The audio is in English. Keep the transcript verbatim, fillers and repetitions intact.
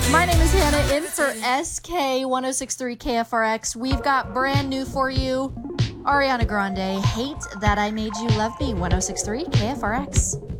My name is Hannah in for S K one oh six point three K F R X. We've got brand new for you Ariana Grande, Hate That I Made You Love Me, one oh six point three K F R X.